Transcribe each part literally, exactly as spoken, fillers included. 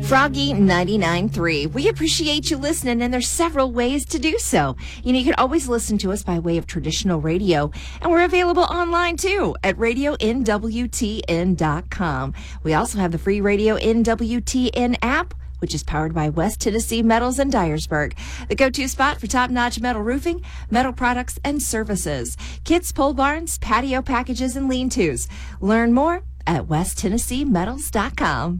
Froggy ninety-nine point three. We appreciate you listening, and there's several ways to do so. You know, you can always listen to us by way of traditional radio, and we're available online too at radio N W T N dot com. We also have the free Radio N W T N app, which is powered by West Tennessee Metals in Dyersburg, the go-to spot for top-notch metal roofing, metal products, and services. Kits, pole barns, patio packages, and lean-tos. Learn more at west tennessee metals dot com.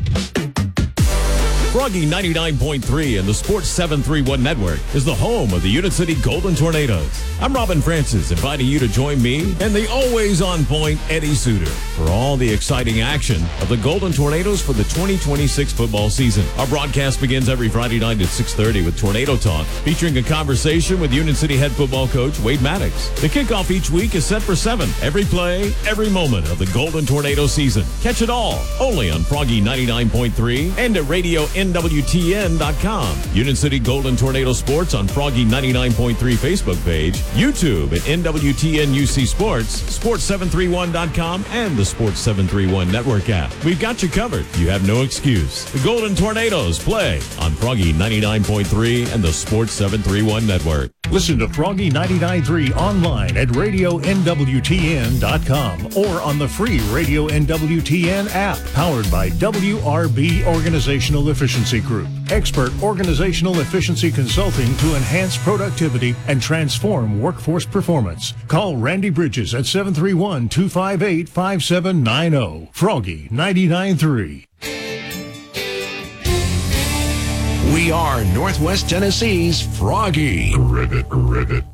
Froggy ninety-nine point three and the Sports seven thirty-one Network is the home of the Unit City Golden Tornadoes. I'm Robin Francis, inviting you to join me and the always on point Eddie Suter for all the exciting action of the Golden Tornadoes for the twenty twenty-six football season. Our broadcast begins every Friday night at six thirty with Tornado Talk, featuring a conversation with Unit City head football coach Wade Maddox. The kickoff each week is set for seven. Every play, every moment of the Golden Tornado season. Catch it all only on Froggy ninety-nine point three and at Radio N W T N dot com. Unit City Golden Tornado Sports on Froggy ninety-nine point three Facebook page, YouTube at N W T N U C Sports, Sports seven thirty-one dot com, and the Sports seven thirty-one Network app. We've got you covered. You have no excuse. The Golden Tornadoes play on Froggy ninety-nine point three and the Sports seven thirty-one Network. Listen to Froggy ninety-nine point three online at radio N W T N dot com or on the free Radio N W T N app, powered by W R B Organizational Efficiency Group. Expert organizational efficiency consulting to enhance productivity and transform workforce performance. Call Randy Bridges at seven three one, two five eight, five seven nine zero. Froggy ninety-nine point three. We are Northwest Tennessee's Froggy. Rivet, rivet.